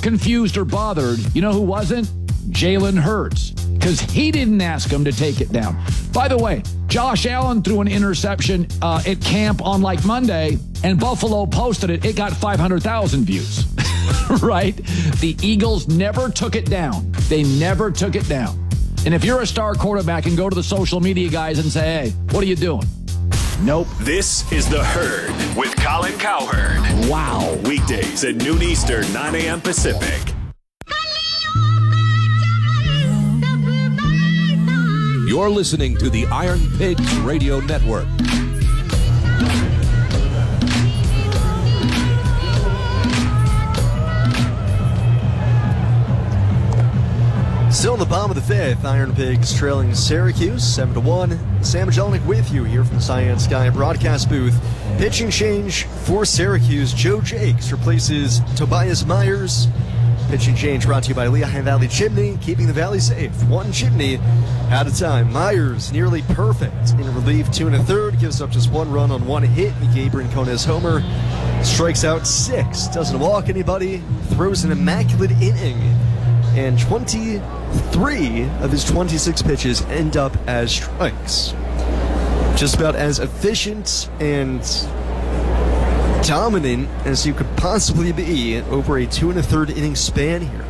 confused or bothered, you know who wasn't? Jalen Hurts, because he didn't ask him to take it down. By the way, Josh Allen threw an interception at camp on like Monday, and Buffalo posted it. It got 500,000 views, right? The Eagles never took it down. They never took it down. And if you're a star quarterback and go to the social media guys and say, hey, what are you doing? Nope. This is The Herd with Colin Cowherd. Wow. Weekdays at noon Eastern, 9 a.m. Pacific. You're listening to the Iron Pigs Radio Network. Still in the bottom of the fifth, Iron Pigs trailing Syracuse 7-1. Sam Jelinek with you here from the Cyan Sky broadcast booth. Pitching change for Syracuse. Joe Jakes replaces Tobias Myers. Pitching change brought to you by Lehigh Valley Chimney, keeping the valley safe. One chimney at a time. Myers nearly perfect in relief, 2 1/3, gives up just 1 run on 1 hit. Gabriel Conez homer, strikes out 6, doesn't walk anybody, throws an immaculate inning, and 23 of his 26 pitches end up as strikes. Just about as efficient and dominant as you could possibly be over a 2 1/3 inning span here.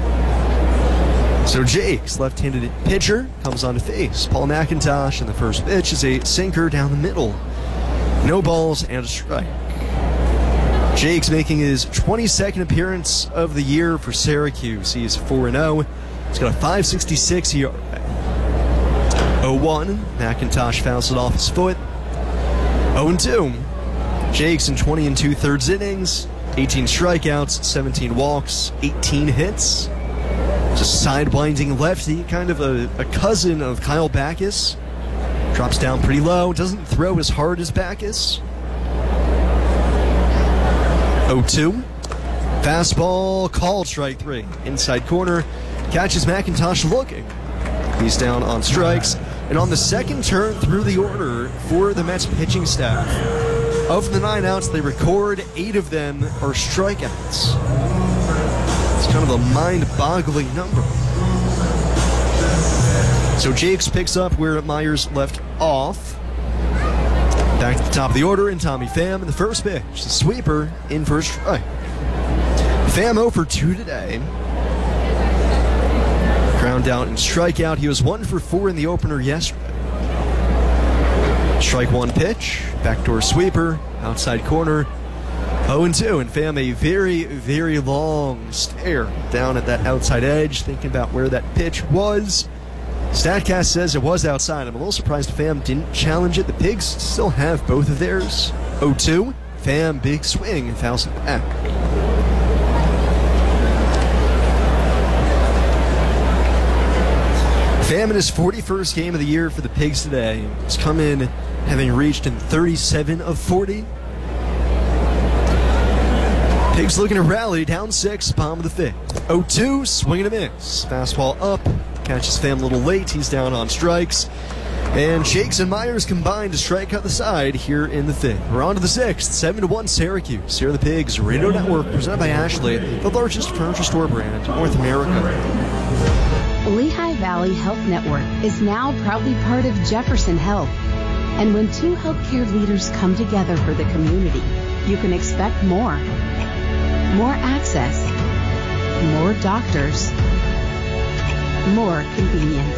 So Jakes, left-handed pitcher, comes on to face Paul McIntosh, and the first pitch is a sinker down the middle. No balls and a strike. Jakes making his 22nd appearance of the year for Syracuse. He's 4-0. He's got a 5.66 ERA. 0-1. McIntosh fouls it off his foot. 0-2. Jakes in 20 2/3 innings, 18 strikeouts, 17 walks, 18 hits. Just sidewinding lefty, kind of a cousin of Kyle Backus. Drops down pretty low, doesn't throw as hard as Backus. 0-2. Fastball, called strike 3. Inside corner, catches McIntosh looking. He's down on strikes. And on the second turn through the order for the Mets pitching staff, of the 9 outs they record, 8 of them are strikeouts. It's kind of a mind-boggling number. So Jakes picks up where Myers left off. Back to the top of the order, and Tommy Pham in the first pitch. The sweeper in for a strike. Pham 0 for 2 today. Ground out and strikeout. He was 1 for 4 in the opener yesterday. Strike 1 pitch, backdoor sweeper, outside corner, 0-2, and Pham a very, very long stare down at that outside edge, thinking about where that pitch was. StatCast says it was outside. I'm a little surprised Pham didn't challenge it. The Pigs still have both of theirs. 0-2, Pham, big swing, fouls it back. Pham in his 41st game of the year for the Pigs today. He's come in having reached in 37 of 40. Pigs looking to rally, down 6, bottom of the 5th. 0-2, swing and a miss. Fastball up, catches Pham a little late. He's down on strikes. And Jakes and Myers combined to strike out the side here in the 5th. We're on to the 6th, 7-1 Syracuse. Here are the Pigs Radio Network, presented by Ashley, the largest furniture store brand in North America. Lehigh Valley Health Network is now proudly part of Jefferson Health. And when 2 healthcare leaders come together for the community, you can expect more. More access, more doctors, more convenience.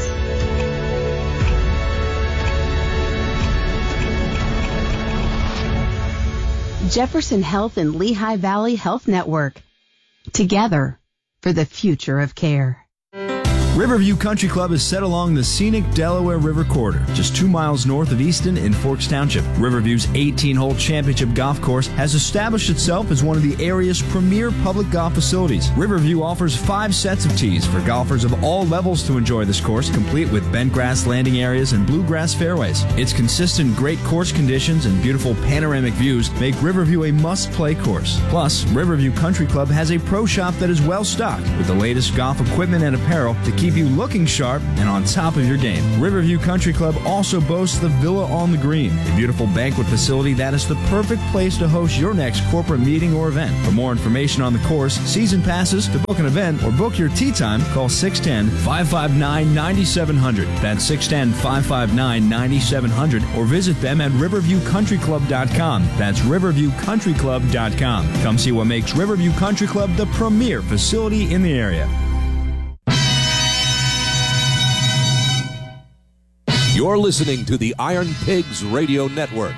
Jefferson Health and Lehigh Valley Health Network. Together for the future of care. Riverview Country Club is set along the scenic Delaware River corridor, just 2 miles north of Easton in Forks Township. Riverview's 18-hole championship golf course has established itself as one of the area's premier public golf facilities. Riverview offers 5 sets of tees for golfers of all levels to enjoy this course, complete with bent grass landing areas and bluegrass fairways. Its consistent great course conditions and beautiful panoramic views make Riverview a must-play course. Plus, Riverview Country Club has a pro shop that is well-stocked with the latest golf equipment and apparel to keep keep you looking sharp and on top of your game. Riverview Country Club also boasts the Villa on the Green, a beautiful banquet facility that is the perfect place to host your next corporate meeting or event. For more information on the course, season passes, to book an event, or book your tee time, call 610-559-9700. That's 610-559-9700, or visit them at riverviewcountryclub.com. That's riverviewcountryclub.com. Come see what makes Riverview Country Club the premier facility in the area. You're listening to the Iron Pigs Radio Network.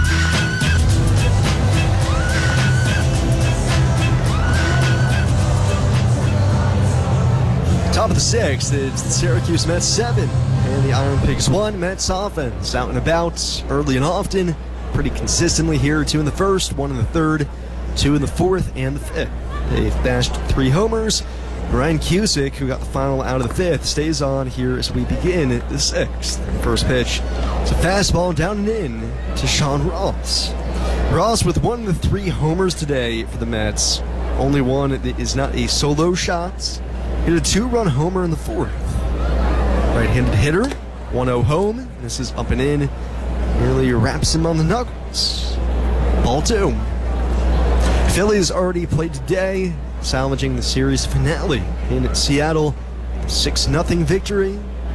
Top of the sixth, it's the Syracuse Mets 7 and the Iron Pigs 1. Mets offense out and about early and often, pretty consistently here. 2 in the first, 1 in the third, 2 in the fourth, and the fifth. They've bashed 3 homers. Ryan Cusick, who got the final out of the fifth, stays on here as we begin the sixth. First pitch, it's a fastball down and in to Sean Ross. Ross with 1 of the 3 homers today for the Mets. Only one that is not a solo shot. Hit a 2-run homer in the fourth. Right-handed hitter, 1-0 home. This is up and in. Nearly wraps him on the knuckles. Ball 2. Phillies already played today, salvaging the series finale in Seattle. 6-0 victory.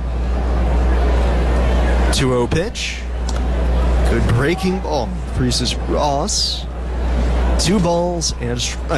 2-0 pitch. Good breaking ball. Freezes Ross. 2 balls and a strike.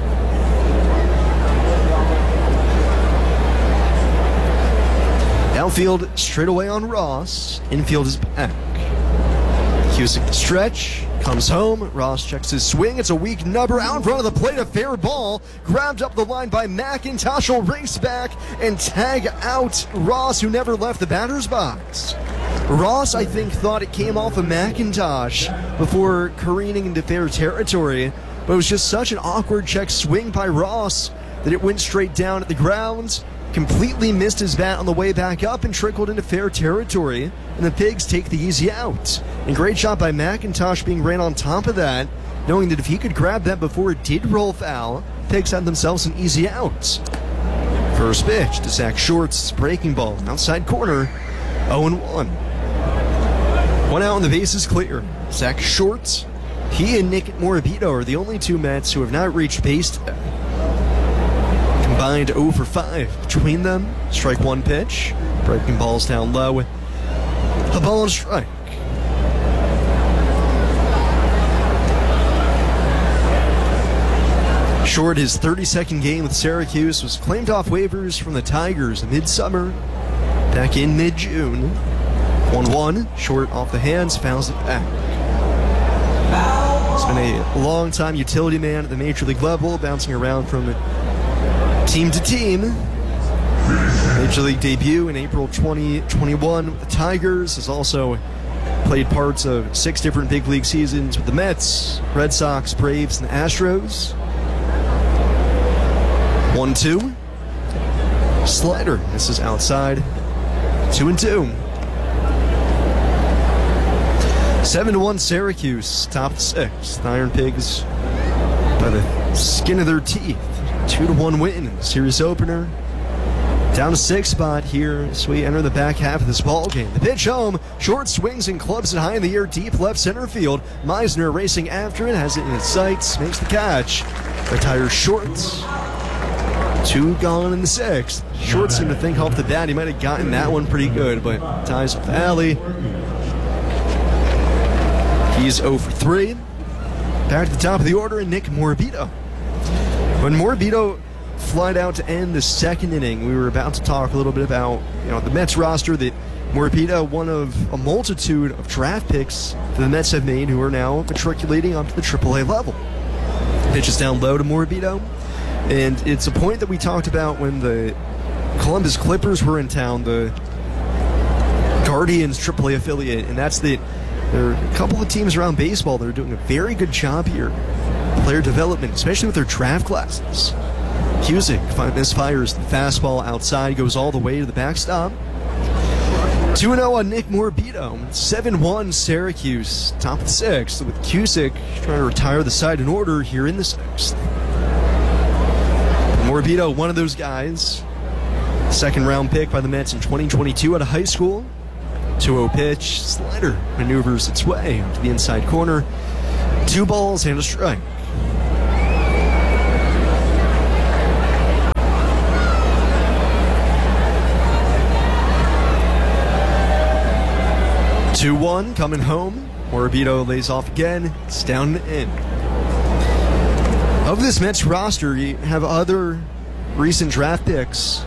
Outfield straight away on Ross. Infield is back. Cusick the stretch. Comes home. Ross checks his swing. It's a weak nubber out in front of the plate. A fair ball. Grabbed up the line by McIntosh. Will race back and tag out Ross, who never left the batter's box. Ross, I think, thought it came off of McIntosh before careening into fair territory. But it was just such an awkward check swing by Ross that it went straight down at the ground. Completely missed his bat on the way back up and trickled into fair territory, and the Pigs take the easy out. And great shot by McIntosh being right on top of that, knowing that if he could grab that before it did roll foul, Pigs had themselves an easy out. First pitch to Zach Short's breaking ball, outside corner, 0-1. 1 out and the base is clear. Zach Short, he and Nick Morabito are the only 2 Mets who have not reached base today. Combined 0 for 5 between them. Strike 1 pitch. Breaking balls down low. A ball and a strike. Short, his 32nd game with Syracuse, was claimed off waivers from the Tigers in midsummer, back in mid-June. 1-1. Short off the hands, fouls it back. He's been a long-time utility man at the Major League level, bouncing around from team to team. Major League debut in April 2021 with the Tigers. Has also played parts of 6 different big league seasons with the Mets, Red Sox, Braves, and Astros. 1-2. Slider. This is outside. 2-2. 7-1 Syracuse. Top of the 6th. Iron Pigs by the skin of their teeth. 2-1 win in the series opener. Down to 6th spot here as we enter the back half of this ball game. The pitch home. Short swings and clubs it high in the air, deep left center field. Meisner racing after it, has it in its sights, makes the catch. Retires Short. 2 gone in the 6th. Short seemed to think off the bat he might have gotten that one pretty good, but ties with Alley. He's 0 for 3. Back to the top of the order, and Nick Morabito. When Morabito flied out to end the 2nd inning, we were about to talk a little bit about the Mets roster, that Morabito, one of a multitude of draft picks that the Mets have made, who are now matriculating onto the AAA level. Pitches down low to Morabito, and it's a point that we talked about when the Columbus Clippers were in town, the Guardians AAA affiliate, and that's that there are a couple of teams around baseball that are doing a very good job here. Player development, especially with their draft classes. Cusick misfires the fastball outside, goes all the way to the backstop. 2-0 on Nick Morabito. 7-1 Syracuse, top of the 6th, with Cusick trying to retire the side in order here in the 6th. Morabito, one of those guys, Second round pick by the Mets in 2022 out of high school. 2-0 pitch. Slider maneuvers its way to the inside corner. 2 balls and a strike. Two-one coming home. Morabito lays off again. It's down and in. Of this Mets roster, you have other recent draft picks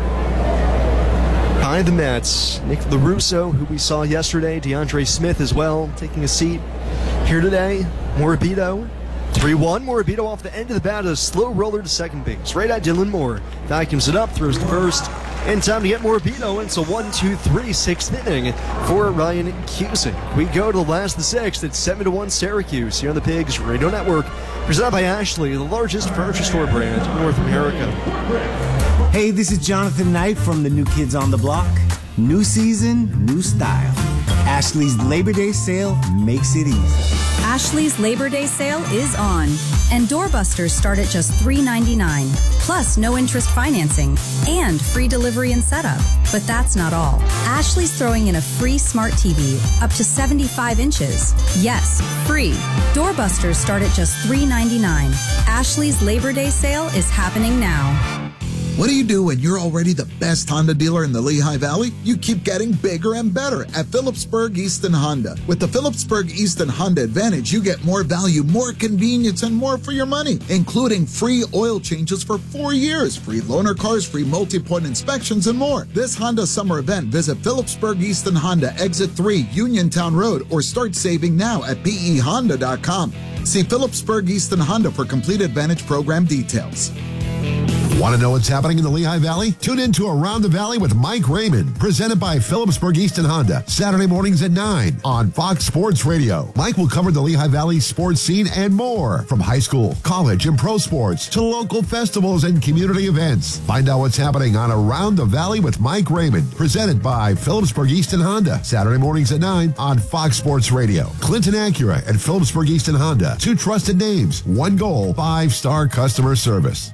by the Mets. Nick LaRusso, who we saw yesterday. DeAndre Smith as well, taking a seat here today. Morabito. 3-1. Morabito off the end of the bat. A slow roller to second base. Right at Dylan Moore. Vacuums it up, throws to first. And time to get Morabito. It's a 1-2-3 6th inning for Ryan Cusick. We go to the last of the 6th. It's 7-1 Syracuse here on the Pigs Radio Network. Presented by Ashley, the largest furniture store brand in North America. Hey, this is Jonathan Knight from the New Kids on the Block. New season, new style. Ashley's Labor Day sale makes it easy. Ashley's Labor Day sale is on, and doorbusters start at just $3.99, plus no interest financing and free delivery and setup. But that's not all. Ashley's throwing in a free smart TV up to 75 inches. Yes, free. Doorbusters start at just $3.99. Ashley's Labor Day sale is happening now. What do you do when you're already the best Honda dealer in the Lehigh Valley? You keep getting bigger and better at Phillipsburg Easton Honda. With the Phillipsburg Easton Honda Advantage, you get more value, more convenience, and more for your money, including free oil changes for 4 years, free loaner cars, free multi-point inspections, and more. This Honda summer event, visit Phillipsburg Easton Honda, Exit 3, Uniontown Road, or start saving now at pehonda.com. See Phillipsburg Easton Honda for complete Advantage program details. Want to know what's happening in the Lehigh Valley? Tune in to Around the Valley with Mike Raymond, presented by Phillipsburg Easton Honda, Saturday mornings at 9 on Fox Sports Radio. Mike will cover the Lehigh Valley sports scene and more, from high school, college, and pro sports to local festivals and community events. Find out what's happening on Around the Valley with Mike Raymond, presented by Phillipsburg Easton Honda, Saturday mornings at 9 on Fox Sports Radio. Clinton Acura and Phillipsburg Easton Honda, 2 trusted names, 1 goal, 5-star customer service.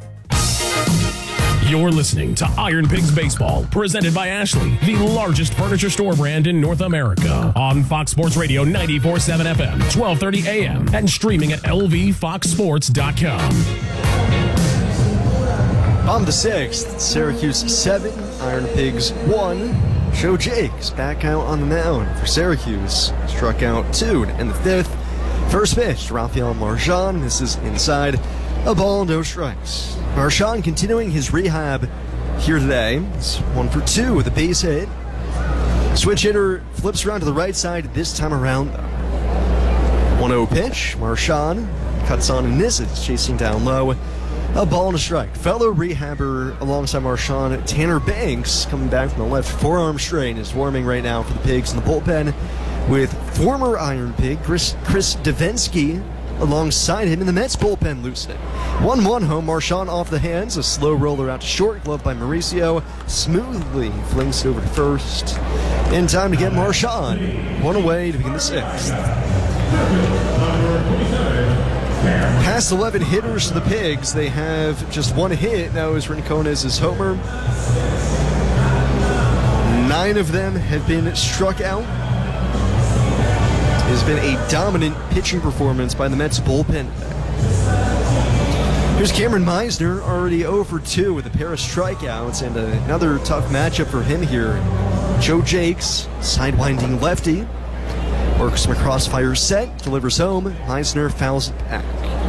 You're listening to Iron Pigs Baseball, presented by Ashley, the largest furniture store brand in North America. On Fox Sports Radio 94.7 FM, 1230 AM, and streaming at lvfoxsports.com. On the 6th, Syracuse 7, Iron Pigs 1. Joe Jakes back out on the mound for Syracuse. Struck out 2 in the 5th. First pitch to Rafael Marchand. This is inside. A ball, no strikes. Marchand continuing his rehab here today. It's 1 for 2 with a base hit. Switch hitter flips around to the right side this time around, though. 1-0 pitch. Marchand cuts on and misses, chasing down low. A ball and a strike. Fellow rehabber alongside Marchand, Tanner Banks, coming back from the left forearm strain, is warming right now for the Pigs in the bullpen with former Iron Pig Chris Davensky alongside him in the Mets bullpen loosening. 1-1 home. Marchand off the hands. A slow roller out to short. Glove by Mauricio. Smoothly flings it over to first. In time to get Marchand 1 away to begin the 6th. Past 11 hitters to the Pigs. They have just 1 hit. That was Rinconez's homer. 9 of them have been struck out. It has been a dominant pitching performance by the Mets bullpen. Here's Cameron Meisner, already 0 for 2 with a pair of strikeouts, and another tough matchup for him here. Joe Jakes, sidewinding lefty, works from a crossfire set, delivers home. Meisner fouls it back.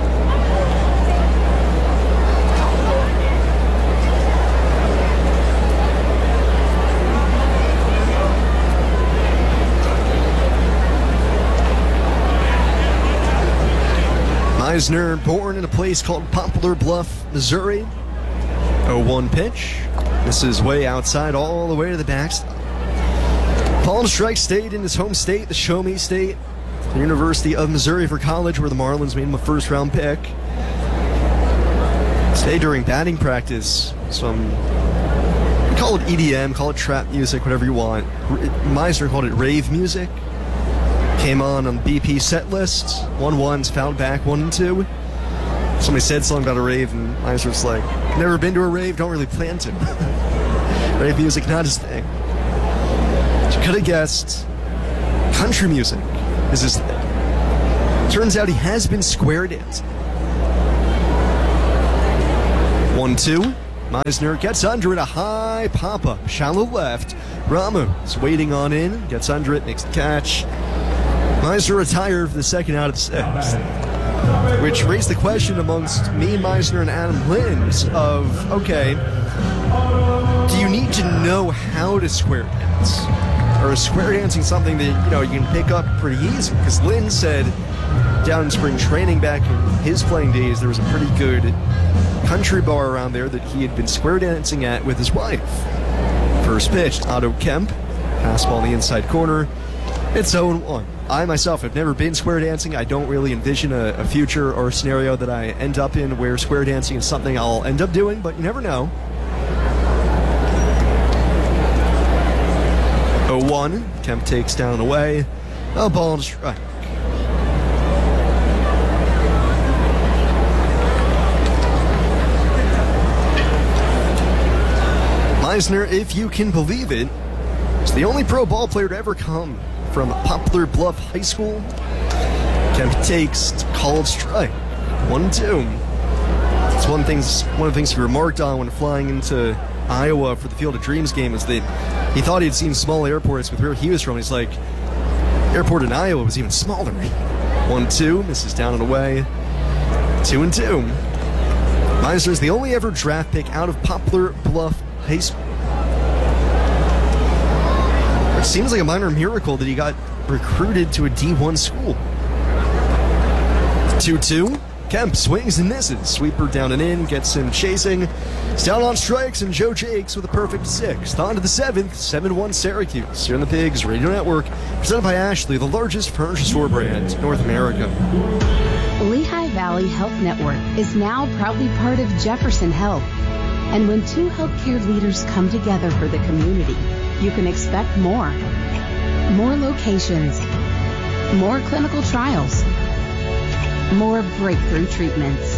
Meisner, born in a place called Poplar Bluff, Missouri. 0-1 pitch. This is way outside, all the way to the backstop. Palm Strike stayed in his home state, the Show Me State, the University of Missouri for college, where the Marlins made him a first-round pick. Stayed during batting practice. Some, call it EDM, call it trap music, whatever you want. Meisner called it rave music. Came on BP set list. 1-1's fouled back, 1-2. Somebody said something about a rave, and Meisner's like, never been to a rave, don't really plan to. Rave music, not his thing. You could have guessed country music is his thing. Turns out he has been square dancing. 1-2. Meisner gets under it, a high pop-up, shallow left. Ramos waiting on in, gets under it, makes the catch. Meisner retired for the second out of the sixth. Which raised the question amongst me, Meisner, and Adam Lins of, okay, do you need to know how to square dance? Or is square dancing something that, you can pick up pretty easy? Because Lin said down in spring training back in his playing days, there was a pretty good country bar around there that he had been square dancing at with his wife. First pitch, Otto Kemp, pass ball in the inside corner. It's 0-1. I myself have never been square dancing. I don't really envision a future or a scenario that I end up in where square dancing is something I'll end up doing, but you never know. 0-1. Kemp takes down away. A ball to strike. Meisner, if you can believe it, is the only pro ball player to ever come from Poplar Bluff High School. Kemp takes called strike. 1-2. It's one of the things he remarked on when flying into Iowa for the Field of Dreams game is that he thought he'd seen small airports with where he was from. He's like, airport in Iowa was even smaller. 1-2, misses down and away. 2-2. Meisner's the only ever draft pick out of Poplar Bluff High School. It seems like a minor miracle that he got recruited to a D1 school. 2-2. Kemp swings and misses. Sweeper down and in, gets him chasing. He's down on strikes, and Joe Jakes with a perfect sixth. On to the seventh, 7-1 Syracuse. Here on the Pigs Radio Network, presented by Ashley, the largest furniture store brand in North America. Lehigh Valley Health Network is now proudly part of Jefferson Health. And when two healthcare leaders come together for the community, you can expect more. More locations, more clinical trials, more breakthrough treatments.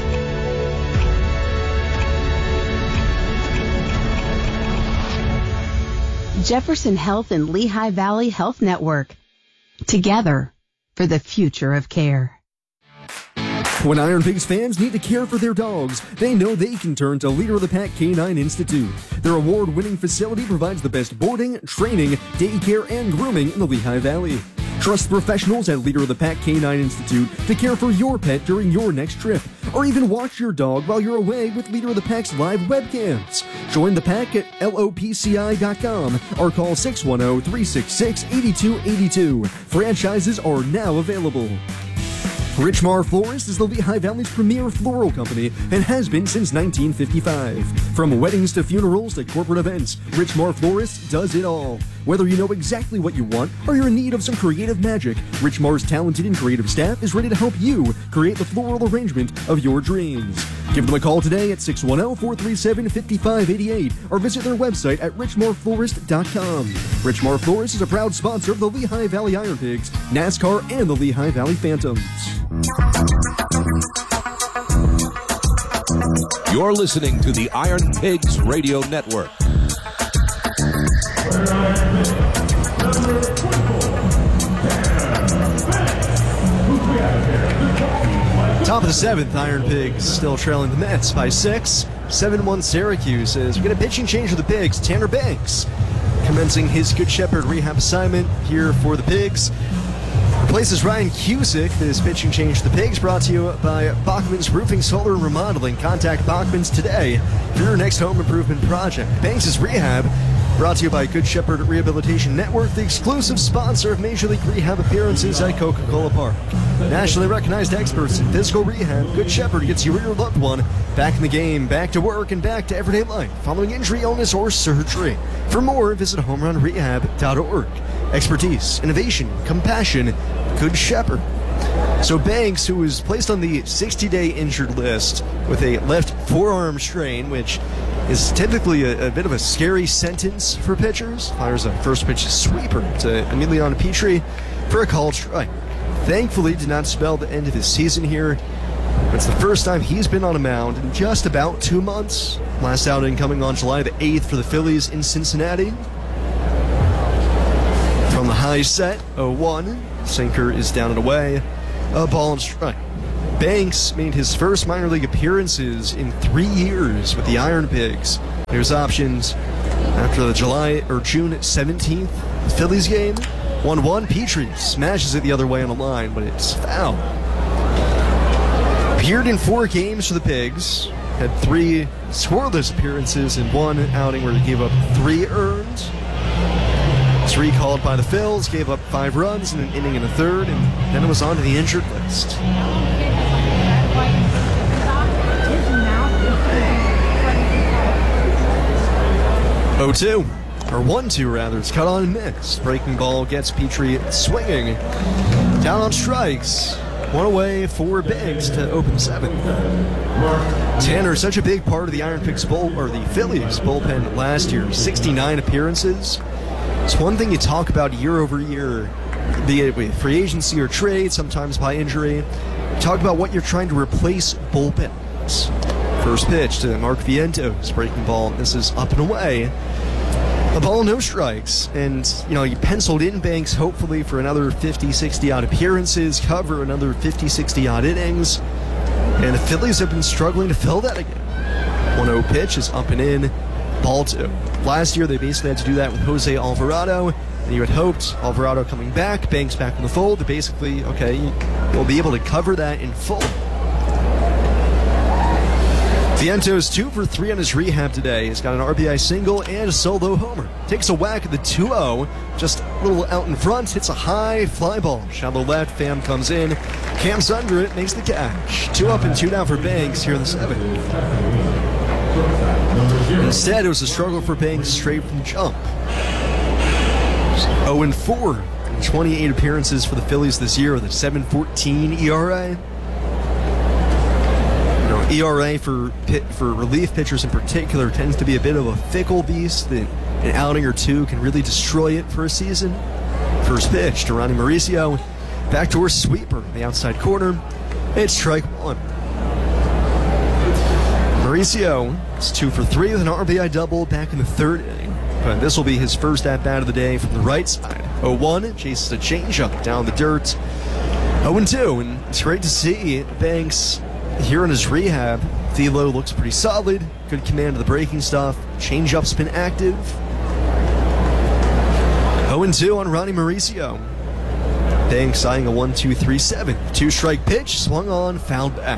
Jefferson Health and Lehigh Valley Health Network. Together for the future of care. When Iron Pigs fans need to care for their dogs, they know they can turn to Leader of the Pack Canine Institute. Their award-winning facility provides the best boarding, training, daycare, and grooming in the Lehigh Valley. Trust professionals at Leader of the Pack Canine Institute to care for your pet during your next trip, or even watch your dog while you're away with Leader of the Pack's live webcams. Join the pack at lopci.com or call 610-366-8282. Franchises are now available. Richmar Florist is the Lehigh Valley's premier floral company and has been since 1955. From weddings to funerals to corporate events, Richmar Florist does it all. Whether you know exactly what you want or you're in need of some creative magic, Richmar's talented and creative staff is ready to help you create the floral arrangement of your dreams. Give them a call today at 610-437-5588 or visit their website at richmarflorist.com. Richmar Florist is a proud sponsor of the Lehigh Valley Iron Pigs, NASCAR, and the Lehigh Valley Phantoms. You're listening to the Iron Pigs Radio Network. Top of the seventh, Iron Pigs still trailing the Mets by 6. 7-1 Syracuse as we get a pitching change for the Pigs. Tanner Banks commencing his Good Shepherd rehab assignment here for the Pigs. Replaces Ryan Cusick. This pitching change to the Pigs brought to you by Bachman's Roofing, Solar, and Remodeling. Contact Bachman's today for your next home improvement project. Banks' rehab brought to you by Good Shepherd Rehabilitation Network, the exclusive sponsor of Major League Rehab appearances at Coca-Cola Park. Nationally recognized experts in physical rehab, Good Shepherd gets you or your loved one back in the game, back to work, and back to everyday life following injury, illness, or surgery. For more, visit homerunrehab.org. Expertise, innovation, compassion, Good Shepherd. So Banks, who was placed on the 60-day injured list with a left forearm strain, which is typically a bit of a scary sentence for pitchers, fires a first pitch sweeper to Emiliano Petrie for a called strike. Thankfully, did not spell the end of his season here. It's the first time he's been on a mound in just about 2 months. Last outing coming on July the 8th for the Phillies in Cincinnati. From the high set, 0-1. Sinker is down and away. A ball and strike. Banks made his first minor league appearances in 3 years with the Iron Pigs. Here's options after the June 17th Phillies game. 1-1. Petrie smashes it the other way on the line, but it's foul. Appeared in 4 games for the Pigs. Had 3 scoreless appearances in 1 outing where he gave up 3 earned. Was recalled by the Phils, gave up 5 runs in an inning and a third, and then it was on to the injured list. 0-2, or 1-2 rather. It's cut on and missed. Breaking ball gets Petrie swinging. Down on strikes. 1 away for Banks to open 7th. Tanner, such a big part of the Iron Pigs the Phillies bullpen last year. 69 appearances. It's one thing you talk about year over year, be it with free agency or trade, sometimes by injury. Talk about what you're trying to replace bullpens. First pitch to Mark Vientos. Breaking ball. This is up and away. A ball, no strikes. And, you penciled in Banks hopefully for another 50, 60-odd appearances, cover another 50, 60-odd innings. And the Phillies have been struggling to fill that again. 1-0 pitch is up and in. Ball 2. Last year, they basically had to do that with Jose Alvarado. And you had hoped Alvarado coming back, Banks back in the fold, to basically, you'll be able to cover that in full. Vientos 2 for 3 on his rehab today. He's got an RBI single and a solo homer. Takes a whack at the 2-0, just a little out in front, hits a high fly ball. Shallow left, Pham comes in, camps under it, makes the catch. 2 up and 2 down for Banks here in the 7th. Instead, it was a struggle for Banks straight from jump. 0-4 in 28 appearances for the Phillies this year with a 7.14 ERA. ERA for relief pitchers in particular tends to be a bit of a fickle beast that an outing or two can really destroy it for a season. First pitch to Ronnie Mauricio. Backdoor sweeper in the outside corner. It's strike 1. Mauricio is 2 for 3 with an RBI double back in the 3rd inning. But this will be his first at-bat of the day from the right side. 0-1, chases a changeup down the dirt. 0-2, and it's great to see Banks here in his rehab. Velo looks pretty solid, good command of the breaking stuff, changeup's been active. 0-2 on Ronnie Mauricio. Banks eyeing a 1-2-3-7. 2-strike pitch, swung on, fouled back.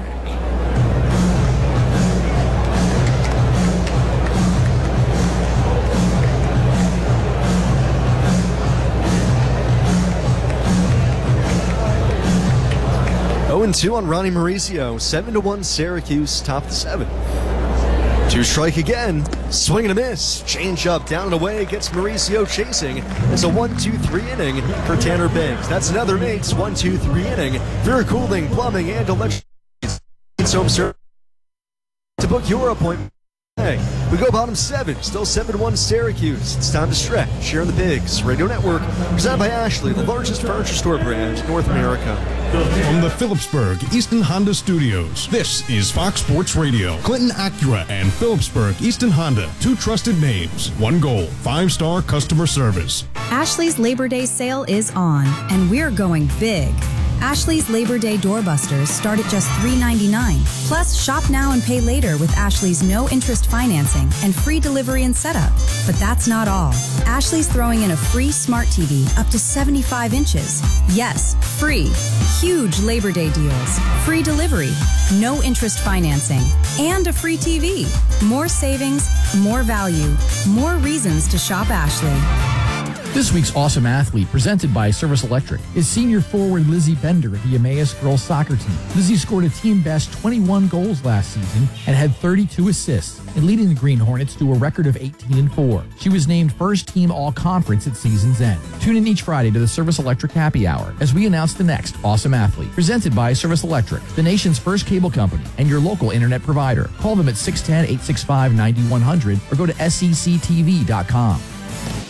And 2 on Ronnie Mauricio. 7-1 Syracuse, top of the 7th. 2-strike again. Swing and a miss. Change up, down and away. Gets Mauricio chasing. It's a 1-2-3 inning for Tanner Banks. That's another Makes 1-2-3 inning. Beer cooling, plumbing, and electric. Home service to book your appointment. Hey, we go bottom 7. Still 7-1 Syracuse. It's time to stretch. Here on the Pigs Radio Network, presented by Ashley, the largest furniture store brand in North America. From the Phillipsburg Easton Honda Studios, this is Fox Sports Radio. Clinton Acura and Phillipsburg Easton Honda, 2 trusted names, 1 goal, 5-star customer service. Ashley's Labor Day sale is on, and we're going big. Ashley's Labor Day doorbusters start at just $3.99. Plus, shop now and pay later with Ashley's no-interest financing and free delivery and setup. But that's not all. Ashley's throwing in a free smart TV up to 75 inches. Yes, free. Huge Labor Day deals. Free delivery, no-interest financing, and a free TV. More savings, more value, more reasons to shop Ashley. This week's Awesome Athlete, presented by Service Electric, is senior forward Lizzie Bender of the Emmaus girls soccer team. Lizzie scored a team-best 21 goals last season and had 32 assists, and leading the Green Hornets to a record of 18-4. She was named first team all-conference at season's end. Tune in each Friday to the Service Electric Happy Hour as we announce the next Awesome Athlete, presented by Service Electric, the nation's first cable company and your local internet provider. Call them at 610-865-9100 or go to SECTV.com.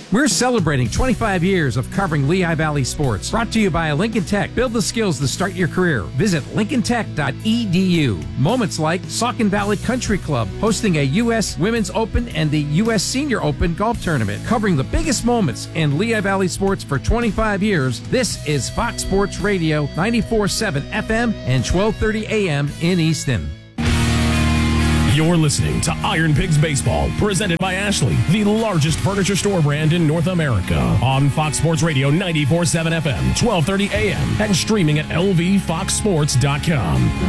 We're celebrating 25 years of covering Lehigh Valley sports. Brought to you by Lincoln Tech. Build the skills to start your career. Visit lincolntech.edu. Moments like Saucon Valley Country Club hosting a U.S. Women's Open and the U.S. Senior Open golf tournament. Covering the biggest moments in Lehigh Valley sports for 25 years. This is Fox Sports Radio, 94.7 FM and 12:30 a.m. in Easton. You're listening to Iron Pigs Baseball, presented by Ashley, the largest furniture store brand in North America. On Fox Sports Radio 94.7 FM, 12:30 a.m. and streaming at lvfoxsports.com.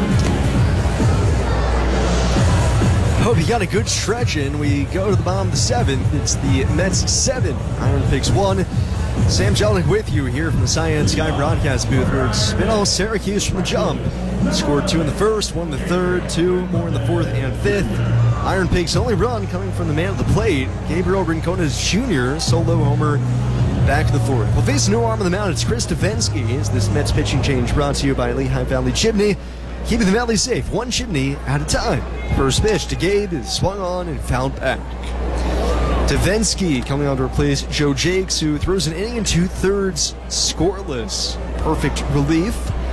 Hope you got a good stretch in. We go to the bottom of the seventh. It's the Mets 7, Iron Pigs 1. Sam Jelinek with you here from the Science Sky broadcast booth, where it's been all Syracuse from the jump. Scored 2 in the first, 1 in the third, 2 more in the fourth and fifth. Iron Pigs' only run coming from the man at the plate, Gabriel Rincones Jr., solo homer back in the fourth. We'll face a new arm on the mound. It's Chris Devenski. As this Mets pitching change brought to you by Lehigh Valley Chimney, keeping the Valley safe, one chimney at a time. First pitch to Gabe is swung on and fouled back. Devenski coming on to replace Joe Jakes, who throws an inning and 2/3 scoreless. Perfect relief.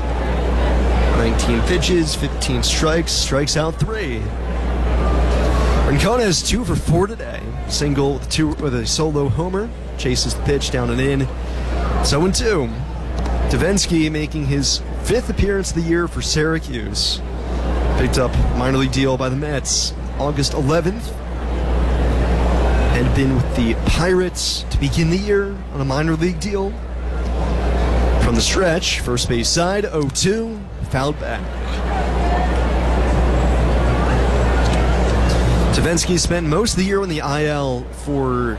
19 pitches, 15 strikes, strikes out 3. Rincones 2 for 4 today. Single with a solo homer. Chases the pitch down and in. 0-2. Devenski making his 5th appearance of the year for Syracuse. Picked up minor league deal by the Mets August 11th. Had been with the Pirates to begin the year on a minor league deal. From the stretch, first base side, 0-2. Fouled back. Devenski spent most of the year on the IL for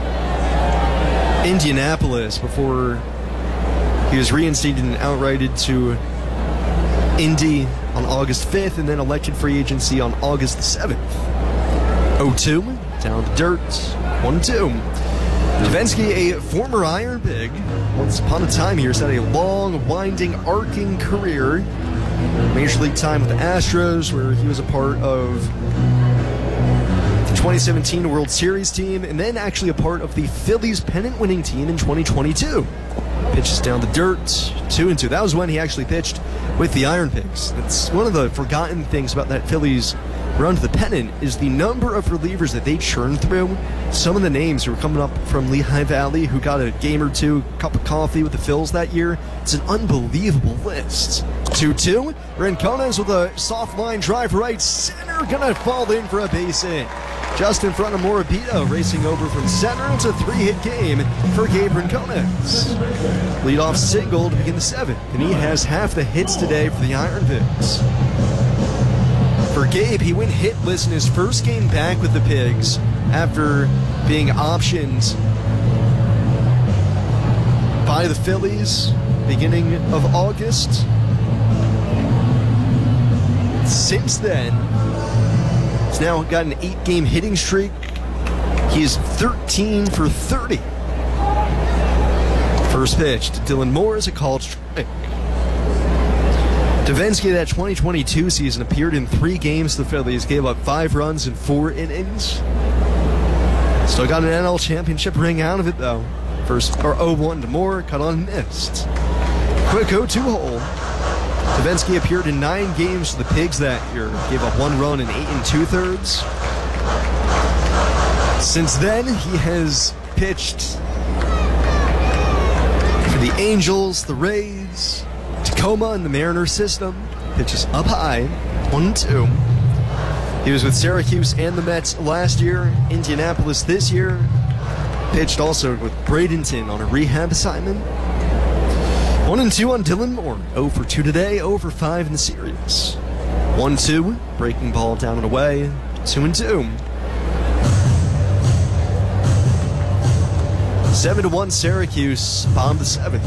Indianapolis before he was reinstated and outrighted to Indy on August 5th and then elected free agency on August 7th. 0-2, down to dirt, 1-2. Devenski, a former Iron Pig, once upon a time here, has had a long, winding, arcing career. Major League time with the Astros, where he was a part of the 2017 World Series team, and then actually a part of the Phillies pennant-winning team in 2022. Pitches down the dirt, 2-2. That was when he actually pitched with the Iron Pigs. That's one of the forgotten things about that Phillies run to the pennant is the number of relievers that they churned through. Some of the names who were coming up from Lehigh Valley who got a game or two, cup of coffee with the Phils that year. It's an unbelievable list. 2-2. Rincones with a soft line drive right center. Gonna fall in for a base hit. Just in front of Morabito, racing over from center. It's a 3-hit game for Gabe Rincones. Leadoff single to begin the 7th, and he has half the hits today for the Iron Pigs. For Gabe, he went hitless in his first game back with the Pigs after being optioned by the Phillies beginning of August. Since then, he's now got an 8-game hitting streak. He is 13 for 30. First pitch to Dylan Moore is a called strike. Devenski, that 2022 season, appeared in 3 games for the Phillies, gave up 5 runs in 4 innings. Still got an NL championship ring out of it, though. First, 0-1 to Moore, cut on and missed. Quick 0-2 hole. Devenski appeared in 9 games for the Pigs that year, gave up 1 run in 8 2/3. Since then, he has pitched for the Angels, the Rays, Tacoma, and the Mariners system. Pitches up high, 1-2. He was with Syracuse and the Mets last year, Indianapolis this year. Pitched also with Bradenton on a rehab assignment. 1-2 on Dylan Moore. 0 for 2 today, 0 for 5 in the series. 1-2, breaking ball down and away, 2-2. 7-1 Syracuse, bottom of the 7th.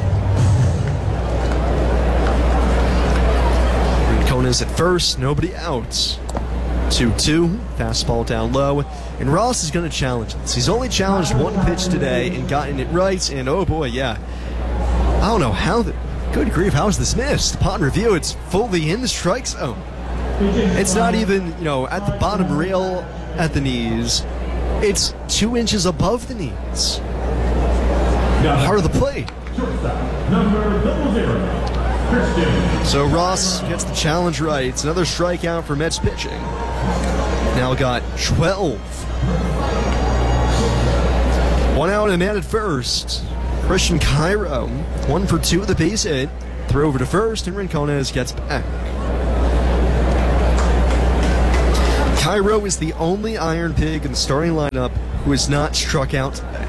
Rincones at first, nobody out. 2-2, fastball down low, and Ross is going to challenge this. He's only challenged 1 pitch today and gotten it right, and oh boy, yeah. I don't know how good grief, how is this missed? Upon review, it's fully in the strike zone. It's not even, at the bottom rail at the knees. It's 2 inches above the knees. heart of the plate. Number 00, Christian. So Ross gets the challenge right. It's another strikeout for Mets pitching. Now got 12. One out and a man at first. Christian Cairo, 1 for 2 with a base hit. Throw over to first, and Rincones gets back. Cairo is the only Iron Pig in the starting lineup who is not struck out today.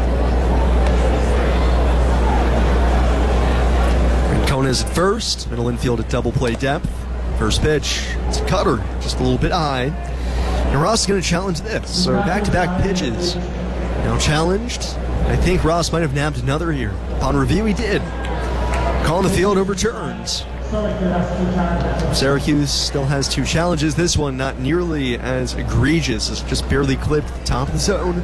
Rincones at first, middle infield at double play depth. First pitch, it's a cutter, just a little bit high. And Ross is going to challenge this. So back-to-back pitches. Now challenged. I think Ross might have nabbed another here. Upon review, he did. Call on the field overturns. Syracuse still has 2 challenges. This one not nearly as egregious. It's just barely clipped the top of the zone.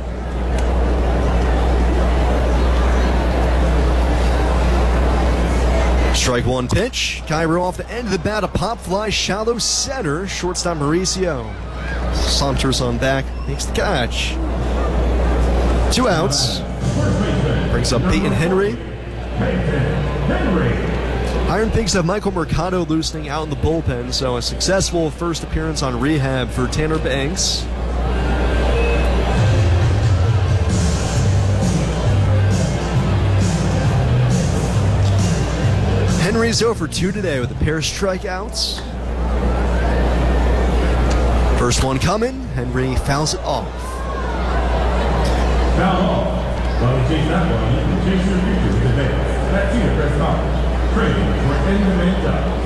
Strike 1 pitch. Cairo off the end of the bat. A pop fly, shallow center. Shortstop Mauricio saunters on back, makes the catch. 2 outs. Brings up Peyton Henry. Iron Pigs have Michael Mercado loosening out in the bullpen, so a successful first appearance on rehab for Tanner Banks. Henry's 0 for 2 today with a pair of strikeouts. First one coming, Henry fouls it off. Foul off. While you chase that one, you can chase your future with the base. That's you, press off. Training for in-demand jobs.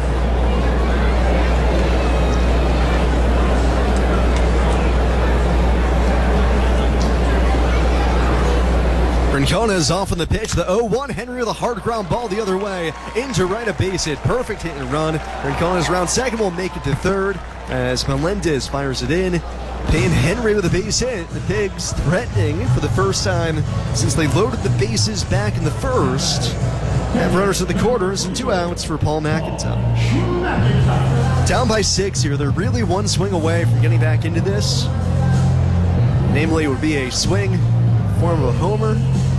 Rincones off on the pitch. The 0-1. Henry with a hard ground ball the other way. Into right, a base hit. Perfect hit and run. Rincones round second will make it to third as Melendez fires it in. Payne Henry with a base hit. The Pigs threatening for the first time since they loaded the bases back in the first. Have runners at the corners and 2 outs for Paul McIntosh. Down by 6 here. They're really one swing away from getting back into this. Namely, it would be a swing form of a homer.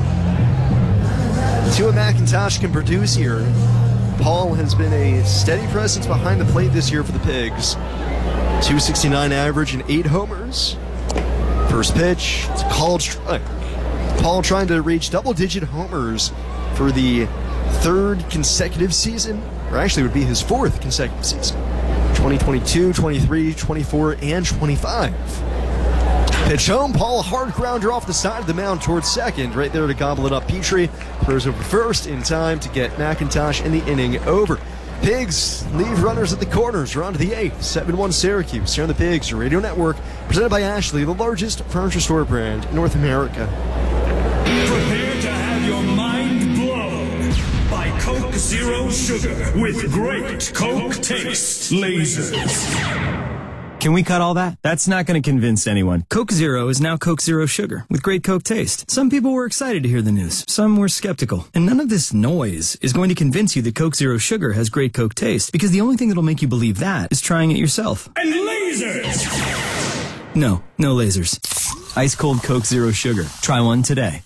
See what McIntosh can produce here. Paul has been a steady presence behind the plate this year for the Pigs. 269 average and 8 homers. First pitch, it's a called strike. Paul trying to reach double-digit homers for the 3rd consecutive season, or actually it would be his 4th consecutive season. 2022, 23, 24, and 25. Pitch home, Paul, a hard grounder off the side of the mound towards second. Right there to gobble it up. Petrie throws over first in time to get McIntosh and the inning over. Pigs leave runners at the corners. We're on to the 8th. 7-1 Syracuse here on the Pigs Radio Network. Presented by Ashley, the largest furniture store brand in North America. Prepare to have your mind blown by Coke Zero Sugar with great Coke taste. Lasers. Can we cut all that? That's not going to convince anyone. Coke Zero is now Coke Zero Sugar with great Coke taste. Some people were excited to hear the news. Some were skeptical. And none of this noise is going to convince you that Coke Zero Sugar has great Coke taste, because the only thing that'll make you believe that is trying it yourself. And lasers! No lasers. Ice cold Coke Zero Sugar. Try one today.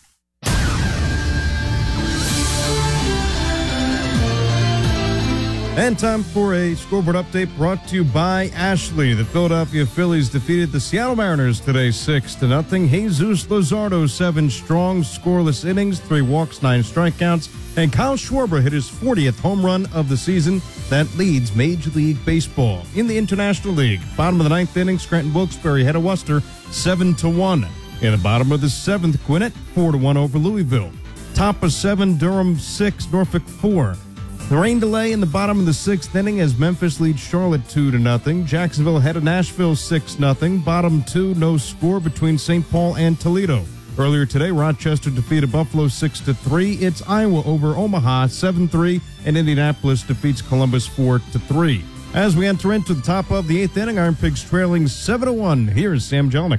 And time for a scoreboard update brought to you by Ashley. The Philadelphia Phillies defeated the Seattle Mariners today 6-0. Jesus Luzardo, 7 strong, scoreless innings, 3 walks, 9 strikeouts. And Kyle Schwarber hit his 40th home run of the season. That leads Major League Baseball. In the International League, bottom of the 9th inning, Scranton Wilkes-Barre head of Worcester 7-1. In the bottom of the 7th, Gwinnett 4-1 over Louisville. Top of 7, Durham 6, Norfolk 4. The rain delay in the bottom of the 6th inning as Memphis leads Charlotte 2-0. Jacksonville ahead of Nashville 6-0. Bottom 2, no score between St. Paul and Toledo. Earlier today, Rochester defeated Buffalo 6-3. It's Iowa over Omaha 7-3, and Indianapolis defeats Columbus 4-3. As we enter into the top of the 8th inning, Iron Pigs trailing 7-1. Here's Sam Jelinek.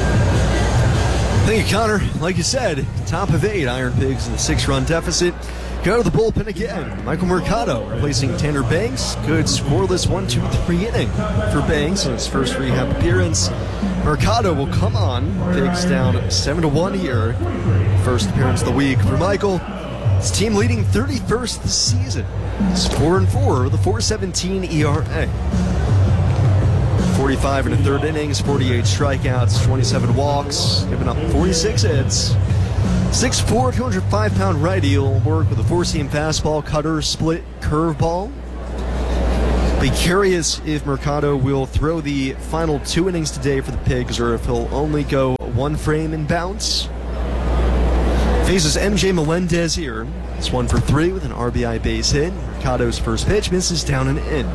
Thank you, Connor. Like you said, top of 8, Iron Pigs in the 6-run deficit. Go to the bullpen again. Michael Mercado replacing Tanner Banks. Good scoreless 1-2-3 inning for Banks in his first rehab appearance. Mercado will come on. Pigs down 7-1 here. First appearance of the week for Michael. His team leading 31st this season. It's 4-4 with a 4.17 ERA. 45 in the third innings, 48 strikeouts, 27 walks, giving up 46 hits. 6'4", 205-pound righty will work with a four-seam fastball, cutter, split, curveball. Be curious if Mercado will throw the final 2 innings today for the Pigs or if he'll only go 1 frame and bounce. Faces MJ Melendez here. It's 1 for 3 with an RBI base hit. Mercado's first pitch misses down and in.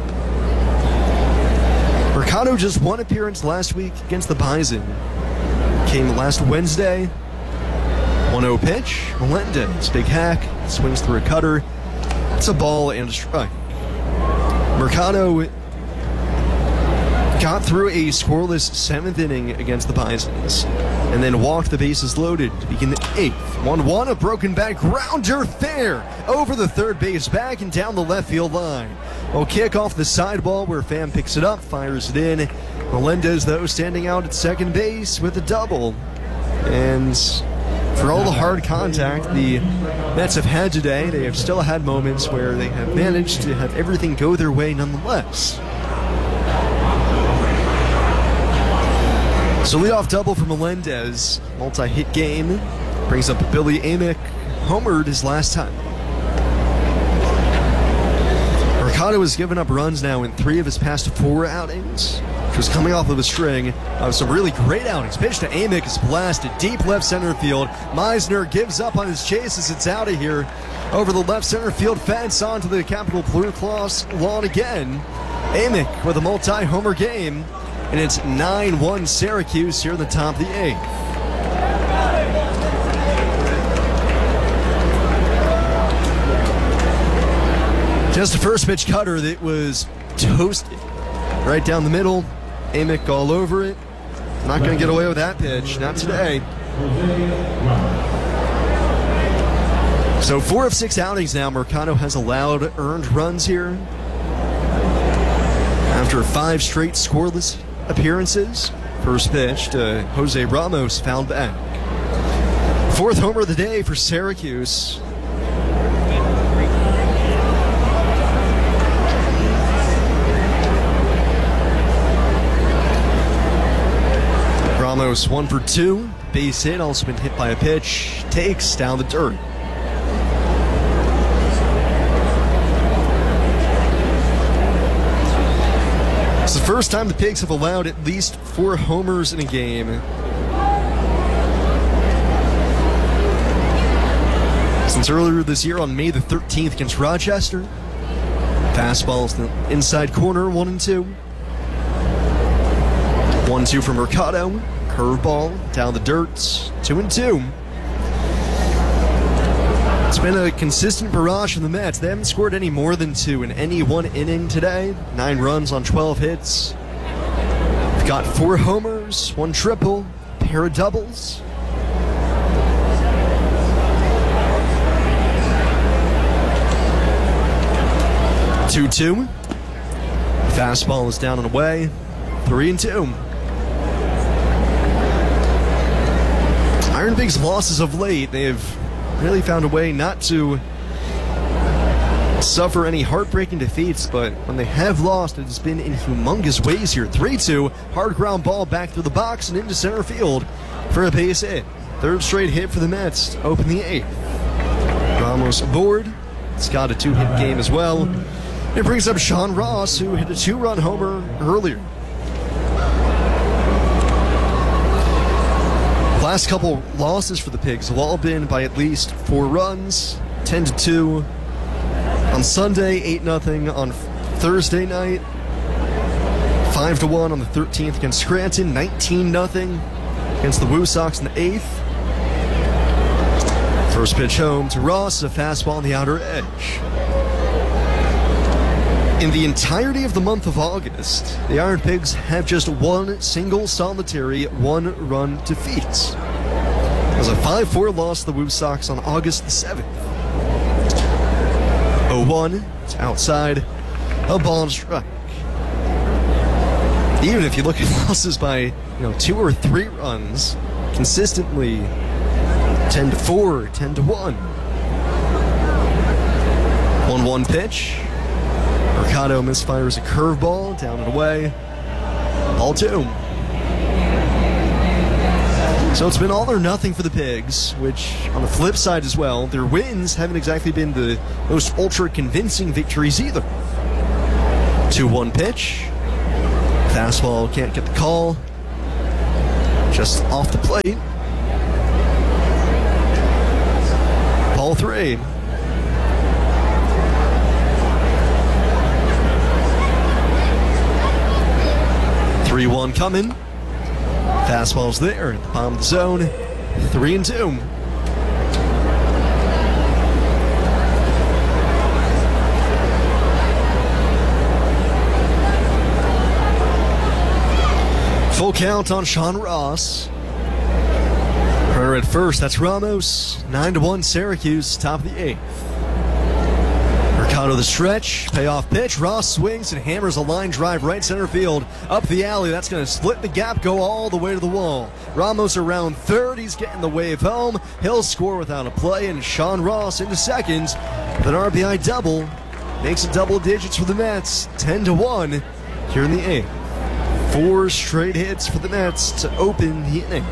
Mercado just 1 appearance last week against the Bison. Came last Wednesday. 1-0 pitch. Melendez, big hack, swings through a cutter. It's a ball and a strike. Mercado got through a scoreless 7th inning against the Bisons and then walked the bases loaded to begin the 8th. 1-1, a broken bat grounder fair over the third base, back and down the left field line. Will kick off the side ball where Pham picks it up, fires it in. Melendez, though, standing out at second base with a double. And for all the hard contact the Mets have had today, they have still had moments where they have managed to have everything go their way nonetheless. So leadoff double for Melendez, multi-hit game, brings up Billy Amick, homered his last time. Mercado has given up runs now in 3 of his past 4 outings, which was coming off of a string of some really great outings. Pitch to Amick is blasted deep left center field. Meisner gives up on his chase as it's out of here over the left center field fence onto the Capitol Blue Cross lawn again. Amick with a multi-homer game, and it's 9-1 Syracuse here in the top of the 8th. Just a first pitch cutter that was toasted right down the middle. Amick all over it. Not going to get away with that pitch. Not today. So 4 of 6 outings now. Mercado has allowed earned runs here after 5 straight scoreless appearances. First pitch to Jose Ramos, fouled back. 4th homer of the day for Syracuse. Ramos 1 for 2, base hit, also been hit by a pitch, takes down the dirt. It's the first time the Pigs have allowed at least 4 homers in a game. Since earlier this year on May the 13th against Rochester. Fastballs in the inside corner, 1-2. 1-2 from Mercado. Curveball down the dirt, 2-2. It's been a consistent barrage from the Mets. They haven't scored any more than 2 in any one inning today. 9 runs on 12 hits. They've got 4 homers, 1 triple, pair of doubles. Two-2. Fastball is down and away. 3-2. Iron Pigs' losses of late, they have really found a way not to suffer any heartbreaking defeats, but when they have lost, it has been in humongous ways here. 3-2, hard ground ball back through the box and into center field for a base hit. 3rd straight hit for the Mets to open the 8th. Ramos aboard. It's got a 2-hit game as well. It brings up Sean Ross, who hit a 2-run homer earlier. Last couple losses for the Pigs have all been by at least 4 runs. 10-2 on Sunday, 8-0 on Thursday night, 5-1 on the 13th against Scranton, 19-0 against the Woo Sox in the 8th. First pitch home to Ross, a fastball on the outer edge. In the entirety of the month of August, the Iron Pigs have just 1 single solitary 1-run defeat. It was a 5-4 loss to the Woo Sox on August the 7th. 0-1. It's outside. A ball and strike. Even if you look at losses by 2 or 3 runs, consistently 10-4, 10-1. 1-1 pitch. Mercado misfires a curveball down and away. Ball 2. So it's been all or nothing for the Pigs, which on the flip side as well, their wins haven't exactly been the most ultra convincing victories either. 2-1 pitch. Fastball can't get the call. Just off the plate. Ball 3. Three-1 coming. Fastball's there at the bottom of the zone. 3-2. Full count on Sean Ross. Runner at first, that's Ramos. 9-1 Syracuse, top of the 8th. Mercado the stretch, payoff pitch. Ross swings and hammers a line drive right center field. Up the alley, that's going to split the gap, go all the way to the wall. Ramos around third, he's getting the wave home. He'll score without a play, and Sean Ross into second with an RBI double. Makes it double digits for the Mets, 10-1 here in the 8th. 4 straight hits for the Mets to open the inning.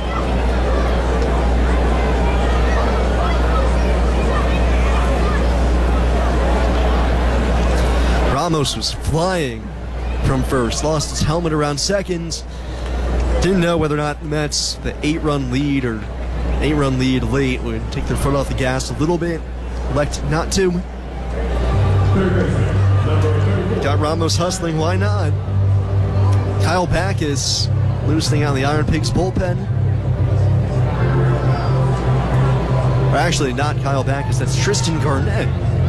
Ramos was flying from first, lost his helmet around second. Didn't know whether or not the Mets, the 8-run lead or 8-run lead late, would take their foot off the gas a little bit. Elected not to. Got Ramos hustling, why not? Kyle Backus loosening out the Iron Pigs bullpen. Or actually, not Kyle Backus, that's Tristan Garnett.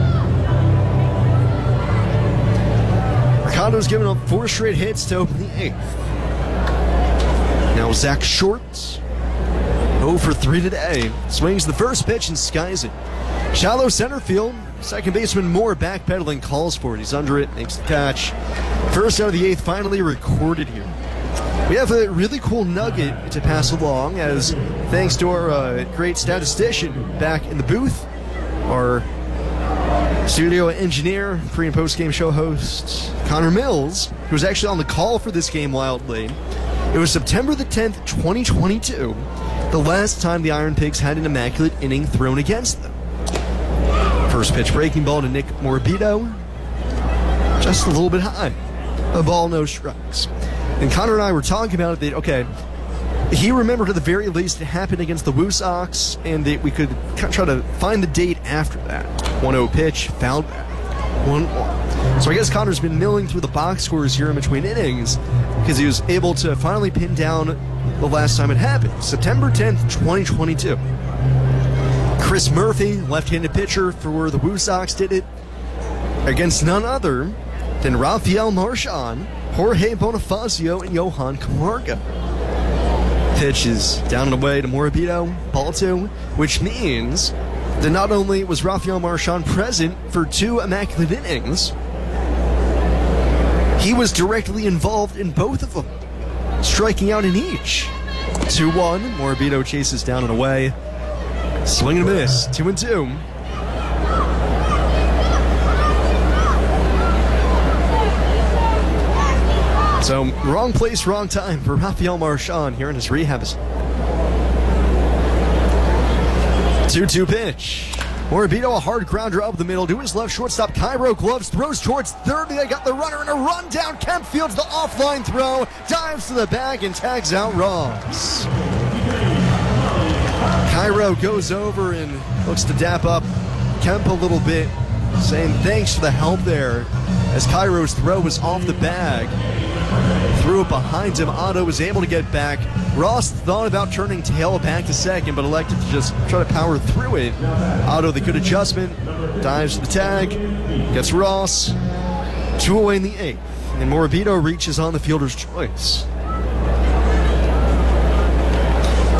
Mercado's given up 4 straight hits to open the 8th. Now Zach Short, 0 for 3 today. Swings the first pitch and skies it. Shallow center field. Second baseman Moore backpedaling, calls for it. He's under it, makes the catch. First out of the 8th finally recorded here. We have a really cool nugget to pass along, as thanks to our great statistician back in the booth, our studio engineer, pre- and post-game show host, Connor Mills, who was actually on the call for this game wildly. It was September the 10th, 2022, the last time the Iron Pigs had an immaculate inning thrown against them. First pitch breaking ball to Nick Morabito, just a little bit high. A ball, no strikes. And Connor and I were talking about it that, okay, he remembered at the very least it happened against the Woo Sox, and that we could try to find the date after that. 1-0 pitch, fouled back. 1-1. So I guess Connor's been milling through the box scores here in between innings because he was able to finally pin down the last time it happened. September 10th, 2022. Chris Murphy, left-handed pitcher for the Woo Sox, did it against none other than Rafael Marchand, Jorge Bonifacio, and Johan Camargo. Pitch is down and away to Morabito, ball 2, which means that not only was Rafael Marchand present for 2 immaculate innings, he was directly involved in both of them, striking out in each. 2-1, Morabito chases down and away. Swing and a miss, 2-2. So, wrong place, wrong time for Rafael Marchand here in his rehab. 2-2 pitch. Morabito, a hard grounder up the middle to his left shortstop. Cairo gloves, throws towards third. They got the runner and a run down. Kemp fields the offline throw, dives to the bag and tags out Ross. Cairo goes over and looks to dap up Kemp a little bit, saying thanks for the help there, as Cairo's throw was off the bag. Threw it behind him. Otto was able to get back. Ross thought about turning tail back to second, but elected to just try to power through it. Otto, the good adjustment, dives to the tag, gets Ross. 2 away in the 8th, and Morabito reaches on the fielder's choice.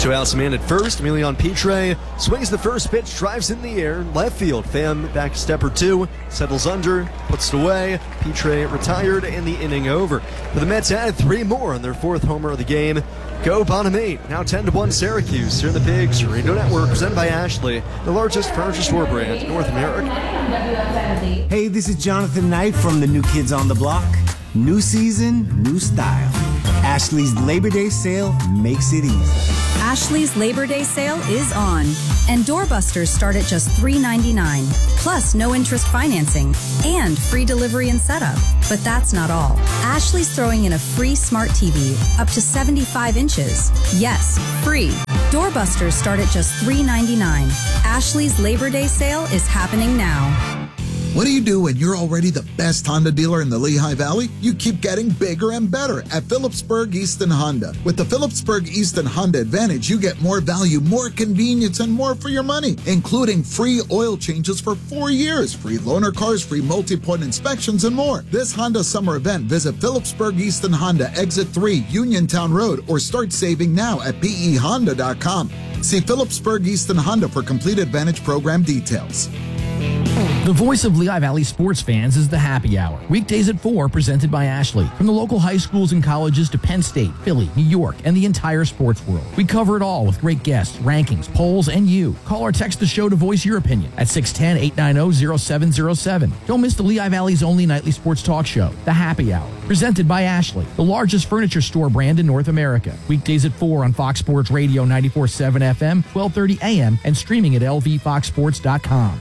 Two outs, a man at first. Emilion Pitre swings the first pitch, drives in the air, left field. Pham back a step or two, settles under, puts it away. Pitre retired, and the inning over. But the Mets added 3 more on their 4th homer of the game. Go bottom 8. Now 10-1 Syracuse. Here in the Pigs Radio Network, presented by Ashley, the largest furniture store brand in North America. Hey, this is Jonathan Knight from the New Kids on the Block. New season, new style. Ashley's Labor Day sale makes it easy. Ashley's Labor Day sale is on, and doorbusters start at just $3.99, plus no interest financing and free delivery and setup. But that's not all. Ashley's throwing in a free smart TV up to 75 inches. Yes, free. Doorbusters start at just $3.99. Ashley's Labor Day sale is happening now. What do you do when you're already the best Honda dealer in the Lehigh Valley? You keep getting bigger and better at Phillipsburg Easton Honda. With the Phillipsburg Easton Honda Advantage, you get more value, more convenience, and more for your money, including free oil changes for 4 years, free loaner cars, free multi-point inspections, and more. This Honda summer event, visit Phillipsburg Easton Honda, Exit 3, Uniontown Road, or start saving now at pehonda.com. See Phillipsburg Easton Honda for complete Advantage program details. The voice of Lehigh Valley sports fans is the Happy Hour. Weekdays at 4, presented by Ashley. From the local high schools and colleges to Penn State, Philly, New York, and the entire sports world. We cover it all with great guests, rankings, polls, and you. Call or text the show to voice your opinion at 610-890-0707. Don't miss the Lehigh Valley's only nightly sports talk show, The Happy Hour. Presented by Ashley, the largest furniture store brand in North America. Weekdays at 4 on Fox Sports Radio 94.7 FM, 12:30 a.m., and streaming at lvfoxsports.com.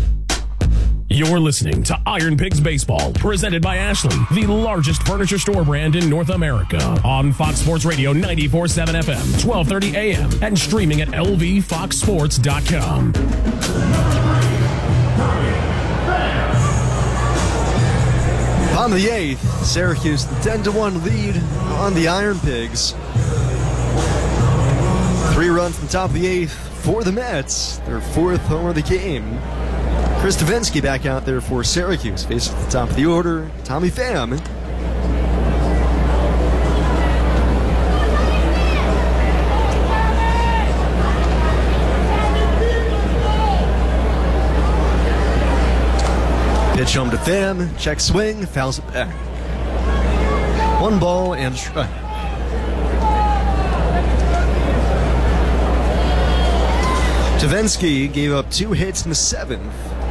You're listening to Iron Pigs Baseball, presented by Ashley, the largest furniture store brand in North America. On Fox Sports Radio 94.7 FM, 12:30 a.m., and streaming at lvfoxsports.com. On the 8th, Syracuse, the 10-1 lead on the Iron Pigs. 3 runs from the top of the 8th for the Mets, their 4th homer of the game. Chris Davinsky back out there for Syracuse. Facing at the top of the order, Tommy Pham. Pitch home to Pham, check swing, fouls it back. 1 ball and a strike. Davinsky gave up 2 hits in the 7th.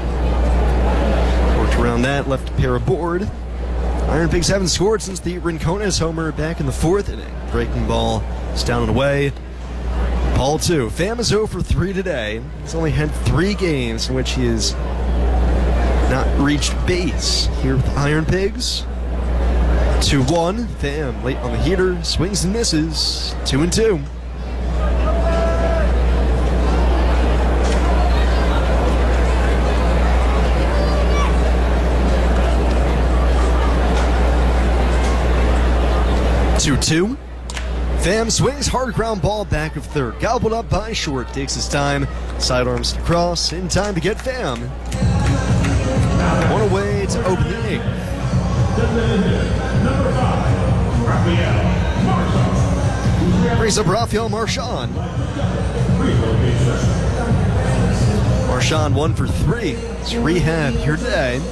Around that, left a pair aboard. Iron Pigs haven't scored since the Rincones homer back in the 4th inning. Breaking ball is down and away. Ball 2. Pham is 0 for 3 today. He's only had 3 games in which he has not reached base here with the Iron Pigs. 2-1. Pham late on the heater, swings and misses. 2-2. Pham swings, hard ground ball back of third. Gobbled up by short. Takes his time. Sidearms to cross. In time to get Pham. 1 away to open the 8th. Brings up Rafael Marchand. Marchand 1 for 3. It's rehab here today.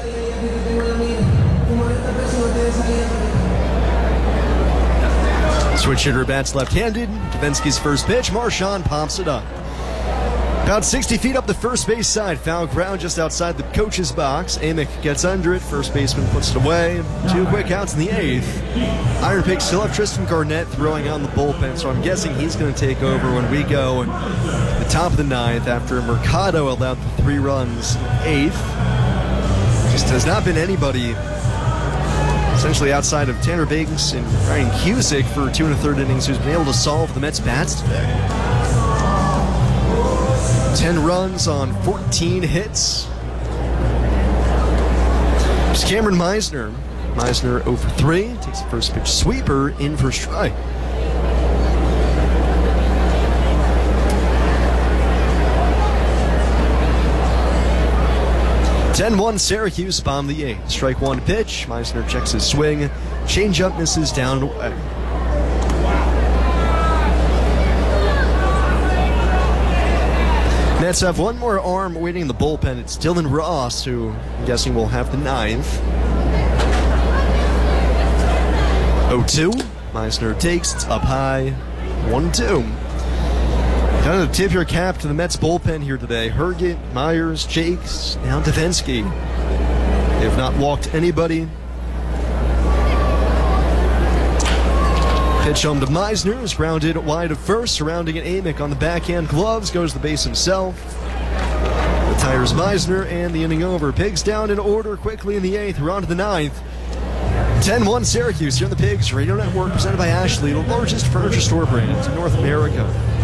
Switch hitter bats left-handed. Davinsky's first pitch. Marchand pops it up. About 60 feet up the first base side. Foul ground just outside the coach's box. Amick gets under it. First baseman puts it away. 2 quick outs in the 8th. Iron Pigs still have Tristan Garnett throwing on the bullpen, so I'm guessing he's going to take over when we go to the top of the 9th after Mercado allowed the 3 runs in the 8th. Just has not been anybody essentially outside of Tanner Biggs and Ryan Cusick for 2 1/3 innings who's been able to solve the Mets' bats today. 10 runs on 14 hits. It's Cameron Meisner. Meisner 0 for 3. Takes the first pitch sweeper in for a strike. (10-1) Syracuse bomb the 8th. Strike 1 pitch. Meisner checks his swing. Changeup misses down and away. Mets have one more arm waiting in the bullpen. It's Dylan Ross, who I'm guessing will have the 9th. 0-2. Meisner takes. It's up high. 1-2. Kind of tip your cap to the Mets bullpen here today. Herget, Myers, Jakes, now Devenski. They have not walked anybody. Pitch home to Meisner, who's grounded wide of first, surrounding an Amick on the backhand gloves, goes to the base himself. Retires Meisner, and the inning over. Pigs down in order quickly in the 8th. We're on to the 9th. 10-1 Syracuse here on the Pigs Radio Network, presented by Ashley, the largest furniture store brand in North America.